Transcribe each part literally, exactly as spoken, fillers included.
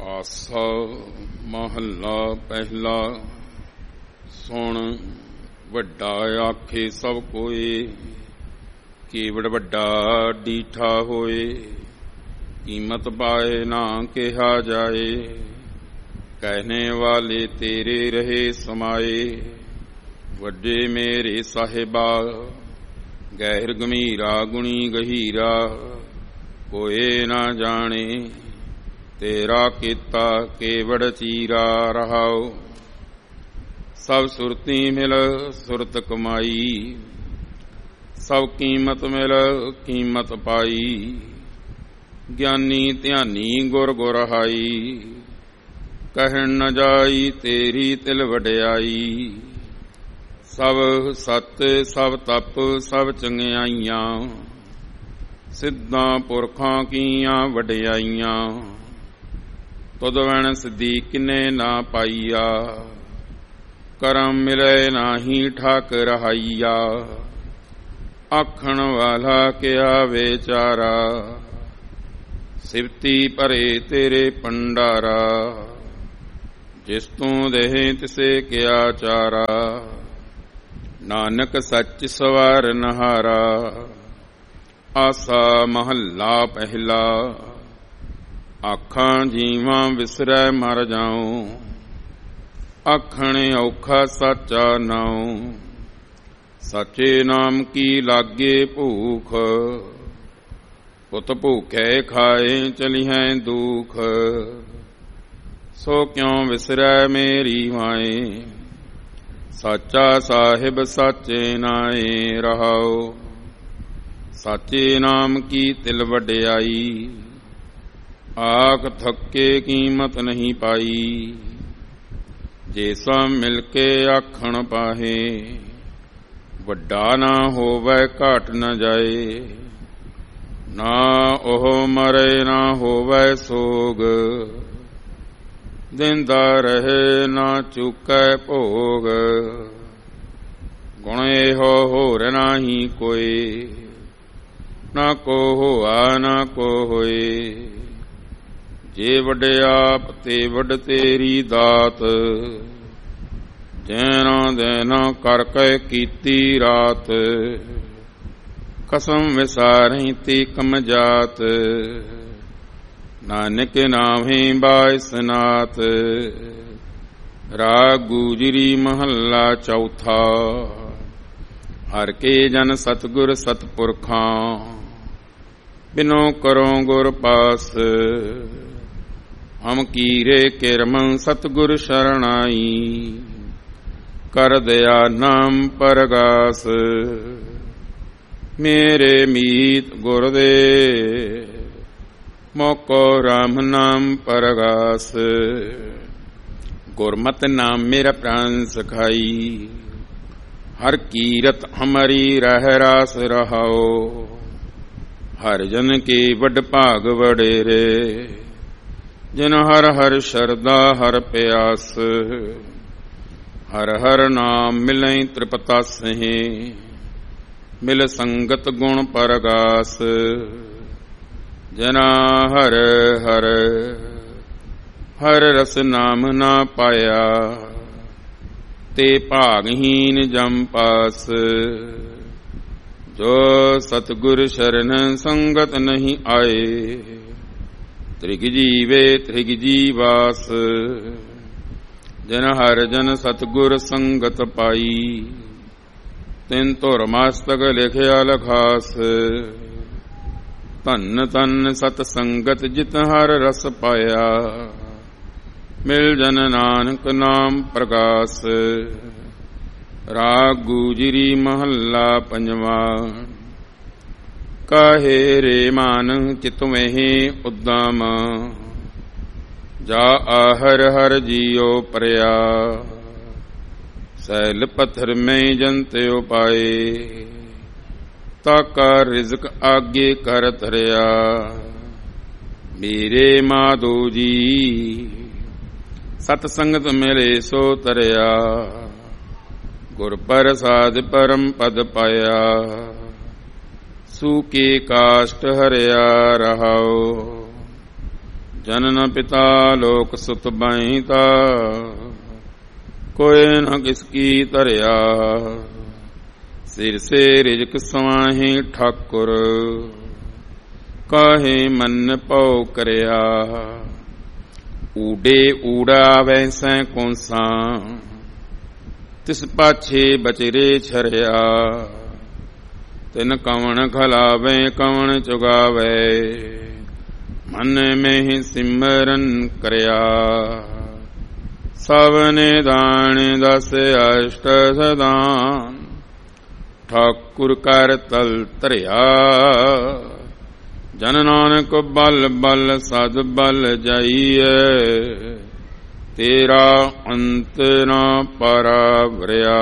ਆਸਾ ਮਹੱਲਾ ਪਹਿਲਾ। ਸੁਣ ਵੱਡਾ ਆਖੇ ਸਭ ਕੋਏ, ਕੇਵੜ ਵੱਡਾ ਡੀਠਾ ਹੋਏ। ਕੀਮਤ ਪਾਏ ਨਾ ਕਿਹਾ ਜਾਏ, ਕਹਿਣੇ ਵਾਲੇ ਤੇਰੇ ਰਹੇ ਸਮਾਏ। ਵੱਡੇ ਮੇਰੇ ਸਾਹਿਬਾ, ਗਹਿਰ ਗੰਭੀਰਾ ਗੁਣੀ ਗਹੀਰਾ। ਕੋਏ ਨਾ ਜਾਣੇ ਤੇਰਾ ਕੀਤਾ ਕੇਵੜ ਚੀਰਾ ਰਹਾਉ। ਸਭ ਸੁਰਤੀ ਮਿਲ ਸੁਰਤ ਕਮਾਈ, ਸਭ ਕੀਮਤ ਮਿਲ ਕੀਮਤ ਪਾਈ। ਗਿਆਨੀ ਧਿਆਨੀ ਗੁਰ ਗੁਰਹਾਈ, ਕਹਿਣ ਨ ਜਾਈ ਤੇਰੀ ਤਿਲ ਵਡਿਆਈ। ਸਭ ਸਤ ਸਭ ਤਪ ਸਭ ਚੰਗਿਆਈਆਂ, ਸਿੱਧਾਂ ਪੁਰਖਾਂ ਕੀਆਂ ਵਡਿਆਈਆਂ। ਤੁਧ ਵਣ ਸਿੱਧੀ ਕਿਨੇ ਨਾ ਪਾਈਆ, ਕਰਮ ਮਿਲੇ ਨਾਹੀ ਠਾਕ ਰਹਾਈਆ। ਆਖਣ ਵਾਲਾ ਕਿਆ ਵਿਚਾਰਾ, ਸਿਵਤੀ ਭਰੇ ਤੇਰੇ ਭੰਡਾਰਾ। ਜਿਸ ਤੂੰ ਦੇਹ ਤਿਸੇ ਕਿਆ ਚਾਰਾ, ਨਾਨਕ ਸੱਚ ਸਵਾਰ ਨਹਾਰਾ। ਆਸਾ ਮਹੱਲਾ ਪਹਿਲਾ। ਆਖਾਂ ਜੀਵਾਂ ਵਿਸਰੈ ਮਰ ਜਾਉ, ਆਖਣ ਔਖਾ ਸਾਚਾ ਨਾਉ। ਸਾਚੇ ਨਾਮ ਕੀ ਲਾਗੇ ਭੂਖ, ਪੁੱਤ ਭੂਖੇ ਖਾਏ ਚਲਿਹੈ ਦੁਖ। ਸੋ ਕਿਉ ਵਿਸਰੈ ਮੇਰੀ ਮਾਏ, ਸਾਚਾ ਸਾਹਿਬ ਸਾਚੇ ਨਾਏ ਰਹਾਉ। ਸਾਚੇ ਨਾਮ ਕੀ ਤਿਲ ਵਡਿਆਈ, ਆਖ ਥੱਕੇ ਕੀਮਤ ਨਹੀਂ ਪਾਈ। ਜੇ ਸਭ ਮਿਲ ਕੇ ਆਖਣ ਪਾਹੇ, ਵੱਡਾ ਨਾ ਹੋਵੇ ਘਾਟ ਨ ਜਾਏ। ਨਾ ਉਹ ਮਰੇ ਨਾ ਹੋਵੇ ਸੋਗ, ਦਿੰਦਾ ਰਹੇ ਨਾ ਚੁਕੈ ਭੋਗ। ਗੁਣ ਇਹੋ ਹੋਰ ਨਾਹੀ ਕੋਈ, ਨਾ ਕੋ ਹੋਆ ਨਾ ਕੋ ਹੋਏ। ਜੇ ਵਡਿਆਪ ਤੇ ਵੱਡ ਤੇਰੀ ਦਾਤ, ਜੈਨਾ ਦੇਨਾ ਕਰ ਕੇ ਕੀਤੀ ਰਾਤ। ਕਸਮ ਵਿਸਾਰਹੀਂ ਤੇ ਕਮ ਜਾਤ, ਨਾਨਕ ਨਾਮੇ ਬਾਇ ਸਨਾਤ। ਰਾਗ ਗੁਜਰੀ ਮਹੱਲਾ ਚੌਥਾ। ਹਰ ਕੇ ਜਨ ਸਤਿਗੁਰ ਸਤਿਪੁਰਖਾਂ, ਬਿਨੋ ਕਰੋ ਗੁਰ ਪਾਸ। ਹਮ ਕੀਰੇ ਕਿਰਮ ਸਤਿਗੁਰ ਸ਼ਰਣਾਈ, ਕਰ ਦਇਆ ਨਾਮ ਪਰਗਾਸ। ਮੇਰੇ ਮੀਤ ਗੁਰ ਦੇ, ਮੋਕੋ ਰਾਮ ਨਾਮ ਪਰਗਾਸ। ਗੁਰਮਤਿ ਨਾਮ ਮੇਰਾ ਪ੍ਰਾਨ ਸਖਾਈ, ਹਰ ਕੀਰਤ ਹਮਾਰੀ ਰਹਿ ਰਾਸ ਰਹਾਓ। ਹਰ ਜਨ ਕੇ ਵੱਡ ਭਾਗ ਵਡੇਰੇ, ਜਿਨ ਹਰ ਹਰ ਸ਼ਰਦਾ ਹਰ ਪਿਆਸ। ਹਰ ਹਰ ਨਾਮ ਮਿਲੈ ਤ੍ਰਿਪਤਾਸਹਿ, ਮਿਲ ਸੰਗਤ ਗੁਣ ਪਰਗਾਸ। ਜਨਾ ਹਰ ਹਰ ਹਰ ਰਸ ਨਾਮ ਨਾ ਪਾਇਆ, ਤੇ ਭਾਗਹੀਨ ਜਮ ਪਾਸ। ਜੋ ਸਤਿਗੁਰ ਸ਼ਰਨ ਸੰਗਤ ਨਹੀਂ ਆਏ, ਤ੍ਰਿਗ ਜੀਵੇ ਤ੍ਰਿਗ ਜੀਵਾਸ। ਜਨ ਹਰ ਜਨ ਸਤਿਗੁਰ ਸੰਗਤ ਪਾਈ, ਤਿਨ ਧੁਰ ਮਸਤਕ ਲਿਖਿਆ ਲਖਾਸ। ਧੰਨ ਧੰਨ ਸਤ ਸੰਗਤ ਜਿਤ ਹਰ ਰਸ ਪਾਇਆ, ਮਿਲ ਜਨ ਨਾਨਕ ਨਾਮ ਪ੍ਰਗਾਸ। ਰਾਗ ਗੁਜਰੀ ਮਹੱਲਾ ਪੰਜਵਾ। ਕਾਹੇ ਰੇ ਮਾਨ ਚਿਤਵਹਿ ਉਦਮ, ਜਾ ਆਹਰ ਹਰ ਜੀਉ ਪਰਿਆ। ਸੈਲ ਪੱਥਰ ਮੈਂ ਜੰਤਿ ਉਪਾਏ, ਤਾਕਾ ਰਿਜ਼ਕ ਆਗੇ ਕਰ ਧਰਿਆ। ਮੇਰੇ ਮਾਧੋ ਜੀ, ਸਤ ਸੰਗਤ ਮਿਲੇ ਸੋ ਤਰਿਆ। ਗੁਰ ਪ੍ਰਸਾਦ ਪਰਮ ਪਦ ਪਾਇਆ, ਸੂਕੇ ਕਾਸ਼ਟ ਹਰਿਆ ਰਹਾਉ। ਜਨਨ ਪਿਤਾ ਲੋਕ ਸੁਤ ਬਾਈਤਾ, ਕੋਇ ਨ ਕਿਸ ਕੀ ਧਰਿਆ। ਸਿਰ ਸੇ ਰਿਜਕ ਸਵਾਹੀ ਠਾਕੁਰ, ਕਾਹੇ ਮਨ ਪਉ ਕਰਿਆ। ਊਡੇ ਊੜਾ ਵੈਸੈ ਕੌਂਸਾਂ, ਤਿਸ ਪਾਛੇ ਬਚਰੇ ਛਰਿਆ। ਤਿਨ ਕਵਣ ਖਲਾਵੇ ਕਵਣ ਚੁਗਾਵੇ, ਮਨ ਮਹਿ ਸਿਮਰਨ ਕਰਿਆ। ਸਭ ਨਿਦਾਨ ਦਸ ਅਸ਼ਟ ਸਦਾਨ, ਠਾਕੁਰ ਕਰ ਤਲ ਧਰਿਆ। ਜਨ ਨਾਨਕ ਬਲ ਬਲ ਸਦ ਬਲ ਜਾਈਐ, ਤੇਰਾ ਅੰਤ ਨਾ ਪਰਾਵਰਿਆ।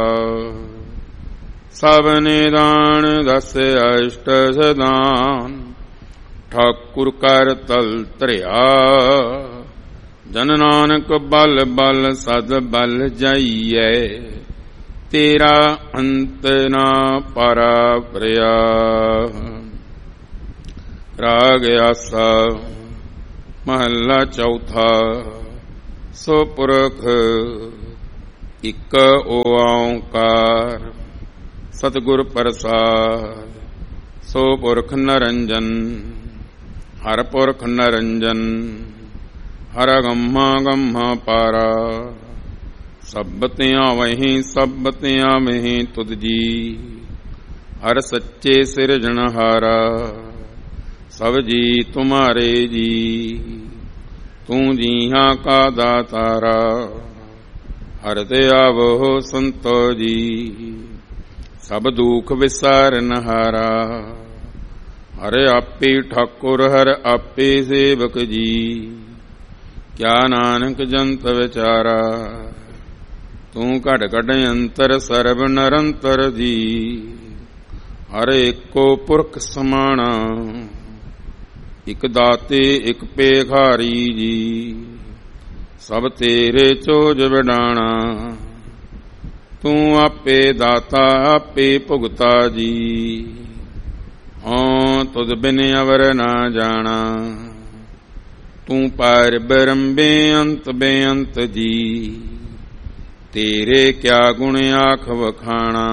ਸਭ ਨਿਦਾਨ ਦਸ ਅਸ਼ਟ ਸਦਾਨ, ਠਾਕੁਰ ਕਰ ਤਲ ਧਰਿਆ। ਜਨ ਨਾਨਕ ਬਲ ਬਲ ਸਦ ਬਲ ਜਾਈਐ, ਤੇਰਾ ਅੰਤ ਨਾ ਪਰਾਵਰਿਆ। ਰਾਗ ਆਸਾ ਮਹੱਲਾ ਚੌਥਾ। ਸੋ ਪੁਰਖ ਇਕ ਓੰਕਾਰ, ਸਤਿਗੁਰ ਪ੍ਰਸਾਦ। ਸੋ ਪੁਰਖ ਨਿਰੰਜਨ, ਹਰ ਪੁਰਖ ਨਿਰੰਜਨ। ਹਰ ਗੰਮਾ ਗੰਮਾ ਪਾਰਾ, ਸਭ ਤਿਆਂ ਵਹੀਂ ਸਭ ਤਿਆਂ ਵਹੀਂ ਤੁਧ ਜੀ। ਹਰ ਸੱਚੇ ਸਿਰਜਣਹਾਰਾ, ਸਭ ਜੀ ਤੁਮਾਰੇ ਜੀ। ਤੂੰ ਜੀਹਾਂ ਕਾ ਦਾਤਾਰਾ, ਹਰ ਤੇ ਆਵੋ ਸੰਤੋ ਜੀ। ਸਭ ਦੁਖ ਵਿਸਾਰਨਹਾਰਾ, ਹਰ ਆਪੇ ਠਾਕੁਰ ਹਰ ਆਪੇ ਸੇਵਕ ਜੀ। ਕਿਆ ਨਾਨਕ ਜੰਤ ਵਿਚਾਰਾ, ਤੂੰ ਘਟ ਘਟ ਅੰਤਰ ਸਰਬ ਨਿਰੰਤਰ ਜੀ। ਹਰ ਏਕੋ ਪੁਰਖ ਸਮਾਣਾ, ਇਕ ਦਾਤੇ ਇਕ ਭੇਖਾਰੀ ਜੀ। ਸਭ ਤੇਰੇ ਚੋਜ ਵਡਾਣਾ, ਤੂੰ ਆਪੇ ਦਾਤਾ ਆਪੇ ਭੁਗਤਾ ਜੀ। ਹਾਂ ਤੁਧ ਬਿਨ ਅਵਰ ਨਾ ਜਾਣਾ, ਤੂੰ ਪਾਰ ਬ੍ਰਹਮ ਬੇਅੰਤ ਬੇਅੰਤ ਜੀ। ਤੇਰੇ ਕਿਆ ਗੁਣ ਆਖ ਵਖਾਣਾ,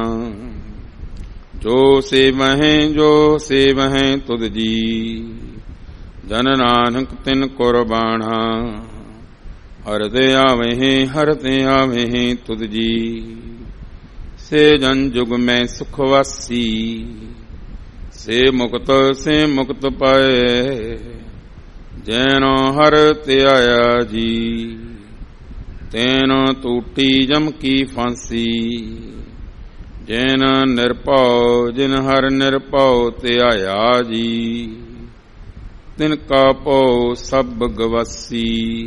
ਜੋ ਸੇਵਹਿ ਜੋ ਸੇਵਹਿ ਤੁਧ ਜੀ। ਜਨ ਨਾਨਕ ਤਿਨ ਕੁਰਬਾਣਾ, ਹਰ ਤੇ ਆਵਹਿ ਹਰ ਤੇ ਆਵਹਿ ਤੁਧ ਜੀ। ਸੇ ਜਨ ਜੁਗ ਮੈਂ ਸੁਖ ਵਾਸੀ, ਸੇ ਮੁਕਤ ਸੇ ਮੁਕਤ ਪਾਏ। ਜੈਨੋ ਹਰ ਧਿਆਇਆ ਜੀ, ਤੈਨੋ ਟੂਟੀ ਜਮ ਕੀ ਫਾਂਸੀ। ਜੈਨ ਨਿਰਭਉ ਜਿਨ ਹਰ ਨਿਰਭਉ ਧਿਆਇਆ ਜੀ। ਤਿਨ ਕਾ ਭਉ ਸਭ ਗਵਾਸੀ।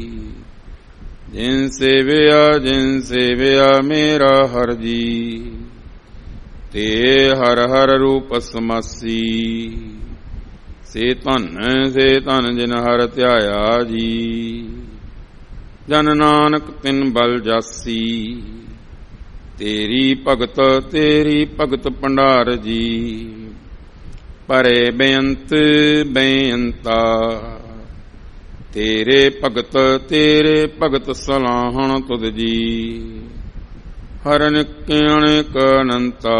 ਜਿਨ ਸੇਵਿਆ ਜਿਨ ਸੇਵਿਆ ਮੇਰਾ ਹਰ ਜੀ। ਤੇ ਹਰ ਹਰ ਰੂਪ ਸਮਾਸੀ। ਸੇ ਧਨ ਸੇ ਧਨ ਜਿਨ ਹਰ ਧਿਆਇਆ ਜੀ। ਜਨ ਨਾਨਕ ਤਿਨ ਬਲ ਜਾਸੀ। ਤੇਰੀ ਭਗਤ ਤੇਰੀ ਭਗਤ ਭੰਡਾਰ ਜੀ। ਪਰੇ ਬੇਅੰਤ ਬੇਅੰਤਾ, ਤੇਰੇ ਭਗਤ ਤੇਰੇ ਭਗਤ ਸਲਾਹਣ ਤੁਧ ਜੀ। ਹਰ ਨਿਕ ਅਨੇਕ ਅਨੰਤਾ,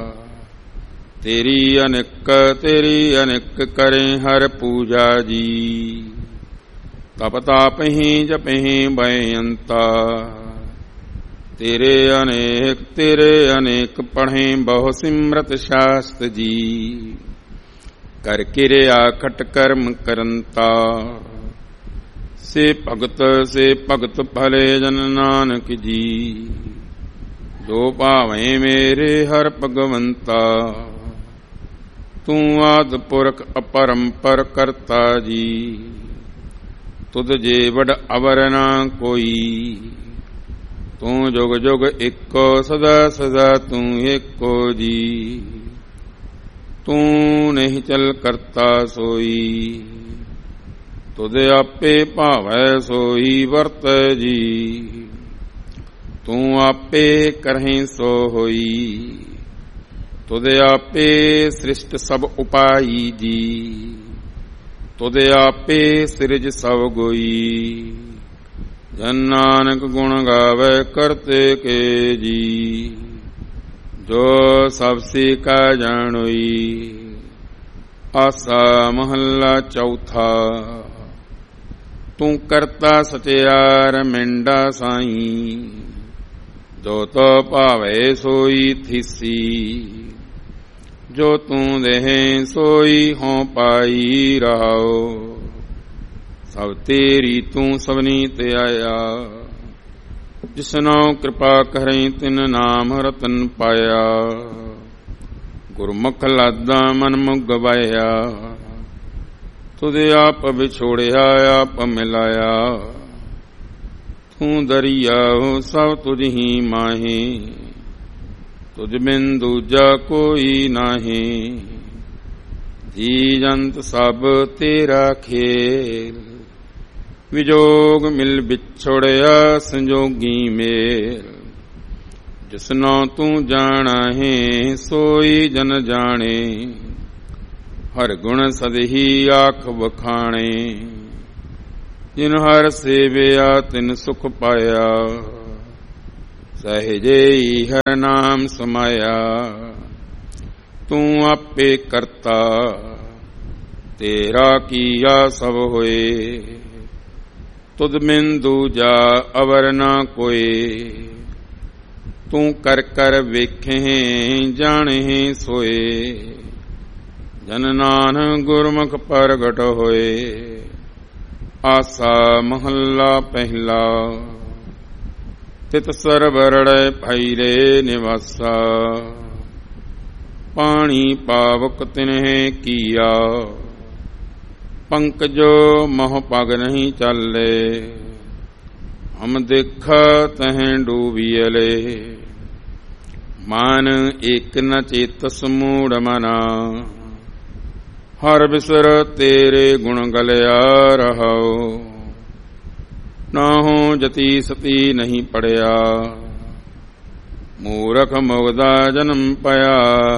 ਤੇਰੀ ਅਨੇਕ ਤੇਰੀ ਅਨੇਕ ਕਰੇ ਹਰ ਪੂਜਾ ਜੀ। ਤਪ ਤਾਪਹਿ ਜਪਹਿ ਬੇਅੰਤਾ, ਤੇਰੇ ਅਨੇਕ ਤੇਰੇ ਅਨੇਕ ਪੜ੍ਹੇ ਬਹੁ ਸਿਮਰਤ ਸ਼ਾਸਤ ਜੀ। ਕਰ ਕਿਰਿਆ ਖਟ ਕਰਮ ਕਰੰਤਾ, ਸੇ ਭਗਤ ਸੇ ਭਗਤ ਭਲੇ ਜਨ ਨਾਨਕ ਜੀ। ਜੋ ਭਾਵੇਂ ਮੇਰੇ ਹਰ ਭਗਵੰਤਾ, ਤੂੰ ਆਦਿ ਪੁਰਖ ਅਪਰੰਪਰ ਕਰਤਾ ਜੀ। ਤੁਧ ਜੇ ਵਡ ਅਵਰ ਨਾ ਕੋਈ, ਤੂੰ ਜੁਗ ਜੁਗ ਇੱਕੋ ਸਦਾ ਸਦਾ ਤੂੰ ਏਕੋ ਜੀ। ਤੂੰ ਨਹੀਂ ਚਲ ਕਰਤਾ ਸੋਈ, ਤੁਧ ਆਪੇ ਭਾਵੈ ਸੋਈ ਵਰਤ ਜੀ। ਤੂੰ ਆਪੇ ਕਰਹਿ ਸੋ ਹੋਈ, ਤੁਧ ਆਪੇ ਸ੍ਰਿਸ਼ਟ ਸਭ ਉਪਾਈ ਜੀ। ਤੁਧ ਆਪੇ ਸਿਰਜ ਸਭ ਗੋਈ। ਜਨ ਨਾਨਕ ਗੁਣ ਗਾਵੇ ਕਰਤੇ ਕੇ ਜੀ। ਜੋ ਸਭ ਸੀ ਕਾ ਜਾਣੋਈ। ਆਸਾ ਮਹੱਲਾ ਚੌਥਾ। ਤੂੰ ਕਰਤਾ ਸਚਿਆਰ ਮਿੰਡਾ ਸਾਈ। ਜੋ ਤੋ ਭਾਵੇ ਸੋਈ ਥੀਸੀ। ਜੋ ਤੂੰ ਦੇਹ ਸੋਈ ਹੋਂ ਪਾਈ ਰਹਾਓ। ਸਭ ਤੇਰੀ ਤੂੰ ਸਭਨੀ ਤੇ ਆਇਆ। ਜਿਸਨੋ ਕਿਰਪਾ ਕਰੇ ਤਿਨ ਨਾਮ ਰਤਨ ਪਾਇਆ। ਗੁਰਮੁਖ ਲਾਦਾ ਮਨ ਮੁਗ ਗਵਾਇਆ। ਤੁਧ ਆਪ ਵਿਛੋੜਿਆ ਆਪ ਮਿਲਾਇਆ। ਤੂੰ ਦਰਿਆ ਸਭ ਤੁਝ ਹੀ ਮਾਹੀ। ਤੁਝ ਬਿਨ ਦੂਜਾ ਕੋਈ ਨਾਹੀਂ। ਜੀ ਜੰਤ ਸਭ ਤੇਰਾ ਖੇਲ। ਵਿਜੋਗ ਮਿਲ ਵਿਛੋੜਿਆ ਸੰਜੋਗੀ ਮੇਲ। ਜਿਸਨੋ ਤੂੰ ਜਾਣਾ ਹੈ ਸੋਈ ਜਨ ਜਾਣੇ। ਹਰ ਗੁਣ ਸਦਹੀ ਆਖ ਵਖਾਣੇ। ਜਿਨ ਹਰ ਸੇਵਿਆ ਤਿਨ ਸੁਖ ਪਾਇਆ। ਸਹਿਜੇ ਹੀ ਹਰ ਨਾਮ ਸਮਾਇਆ। ਤੂੰ ਆਪੇ ਕਰਤਾ ਤੇਰਾ ਕੀਆ ਸਭ ਹੋਏ। ਤੁਧ ਬਿਨ ਦੂਜਾ ਅਵਰ ਨਾ ਕੋਏ। ਤੂੰ ਕਰ ਕਰ ਵੇਖੇ ਜਾਣੇ ਸੋਏ। ਜਨ ਨਾਨਕ ਗੁਰਮੁਖ ਪ੍ਰਗਟ ਹੋਏ। ਆਸਾ ਮਹੱਲਾ ਪਹਿਲਾ। ਤਿਤ ਸਰਵਰੜੈ ਭੈਰੇ ਨਿਵਾਸਾ। ਪਾਣੀ ਪਾਵਕ ਤਿਨਹਿ ਕੀਆ। ਪੰਕਜੋ ਮੋਹ ਪਗ ਨਹੀਂ ਚੱਲੇ। ਹਮ ਦੇਖ ਤਹਿ ਡੂਬੀਅਲੇ। ਮਨ ਏਕ ਨ ਚੇਤਸ ਮੂੜ ਮਨਾ। ਹਰ ਬਿਸਰ ਤੇਰੇ ਗੁਣ ਗਲਿਆ ਰਹਾਓ। ਨਾਹੂ ਜਤੀ ਸਤੀ ਨਹੀਂ ਪੜਿਆ। ਮੂਰਖ ਮੁਗਦਾ ਜਨਮ ਪਾਇਆ।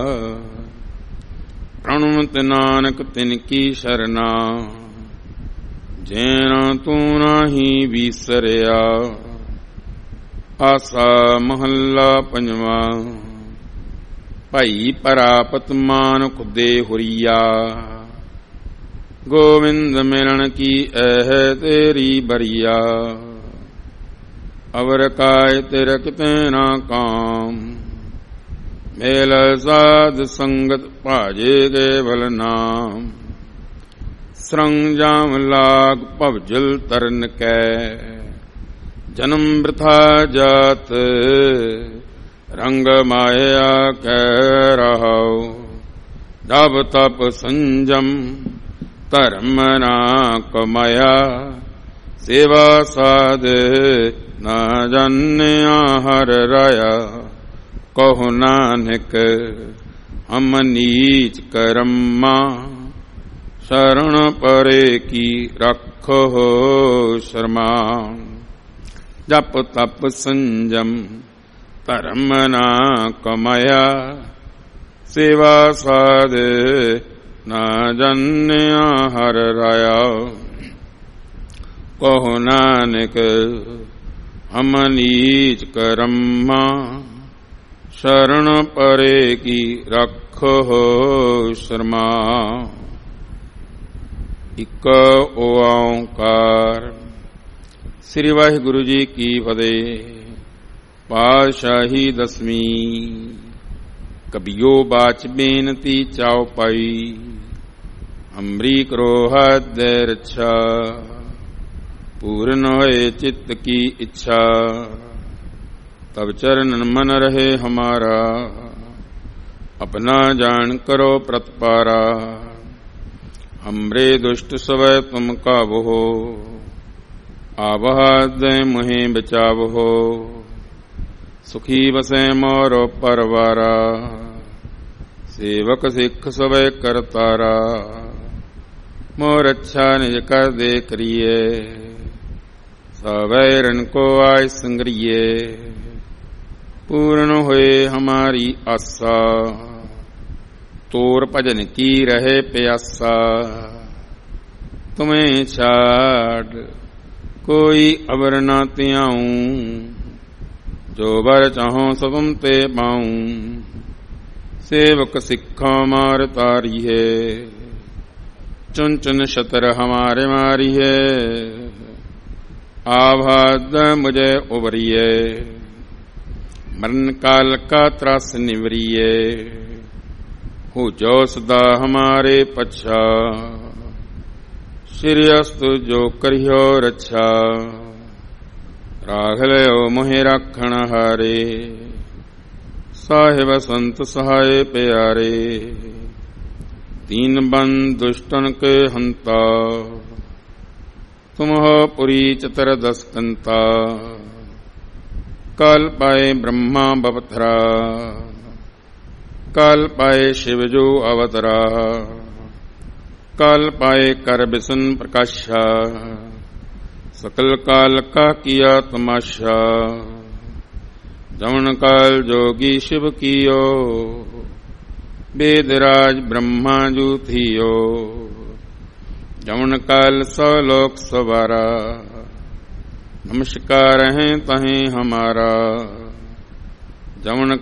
ਪ੍ਰਣਮਤਿ ਨਾਨਕ ਤਿਨ ਕੀ ਸ਼ਰਨਾ। ਜੈਨ ਤੂੰ ਨਾਹੀ ਵਿਸਰਿਆ। ਆਸਾ ਮਹੱਲਾ ਪੰਜਵਾ। ਭਾਈ ਪਰਾਪਤ ਮਾਨ ਖੁਦੇ ਹੁਰੀਆ। ਗੋਵਿੰਦ ਮਿਲਣ ਕੀ ਇਹ ਤੇਰੀ ਬਰੀਆ। ਅਵਰ ਕਾਇ ਤੇਰਾ ਕਿਤੇ ਨਾ ਕਾਮ। ਮੇਲ ਸਾਧ ਸੰਗਤ ਭਾਜੇ ਕੇਵਲ ਨਾਮ। ਸਰੰਗ ਜਾਮ ਲਾਗ ਭਵਜਲ ਤਰਨ ਕੈ। ਜਨਮ ਬ੍ਰਿਥਾ ਜਾਤ ਰੰਗ ਮਾਇਆ ਕਹਿ ਰਹਾਉ। ਜਬ ਤਪ ਸੰਜਮ ਧਰਮ ਨਾ ਕਮਾਇਆ। ਸੇਵਾ ਸਾਧ ਨਾ ਜਾਣਿਆ ਹਰ ਰਾਇਆ। ਕਹੋ ਨਾਨਕ ਹਮ ਨੀਚ ਕਰਮਾ। ਸ਼ਰਨ ਪਰੇ ਕੀ ਰੱਖੋ ਸ਼ਰਮਾ। ਜਪ ਤਪ ਸੰਜਮ ਧਰਮ ਨਾ ਕਮਾਇਆ। ਸੇਵਾ ਸਾਧ ਨਾ ਜਾਣਿਆ ਹਰ ਰਾਇਆ। ਕਹੋ ਨਾਨਕ ਹਮ ਨੀਚ ਕਰਮਾ। ਸ਼ਰਨ ਪਰੇ ਕੀ ਰੱਖੋ ਸ਼ਰਮਾ। ਇਕ ਓੰਕਾਰ। ਸ੍ਰੀ ਵਾਹਿਗੁਰੂ ਜੀ ਕੀ ਫਤਿਹ। ਪਾਤਸ਼ਾਹੀ ਦਸਵੀਂ। ਕਬੀਓ ਬਾਚ ਬੇਨਤੀ ਚਾਉ ਪਾਈ। ਅੰਮ੍ਰੀ ਕਰੋ ਹੱਦ ਰੱਛਾ। ਪੂਰਨ ਹੋਏ ਚਿੱਤ ਕੀ ਇੱਛਾ। ਤਬ ਚਰਨ ਮਨ ਰਹੇ ਹਮਾਰਾ। अपना जान करो प्रतपारा। हमरे दुष्ट सवै तुम काबहो। आवहाद मुहे बचावहो। सुखी बसे मोरो परवारा। सेवक सिख सवै करतारा। मोर अच्छा निज कर दे करिए। सवै रन को आय संग्रिये। पूर्ण होए हमारी आशा। तोर भजन की रहे प्यासा। तुम्हें छाड़ कोई अबर ना त्याऊं, जो बर चाहो सो तुम ते पाऊं। सेवक सिक्खा मार तारी है, चुन चुन शतर हमारे मारी है। आभाद मुझे उबरिए, मरण काल का त्रास निवरिए। हो जो सदा हमारे पच्छा, श्रीअस्तु जो करियो रक्षा। राघलो मोहे राखण हारे, साहिब संत सहाय प्यारे। तीन बंद दुष्टन के हंता, तुम हो पुरी चतर दस कंता। काल पाए ब्रह्मा बपथरा, काल पाए शिव जो अवतरा। काल पाए कर बिसन प्रकाशा, सकल काल का किया तमाशा। जमन काल जोगी शिव कियो, वेदराज ब्रह्मा जू थियो। जमन काल सौ लोक सवारा, नमस्कार है तहें हमारा। जमन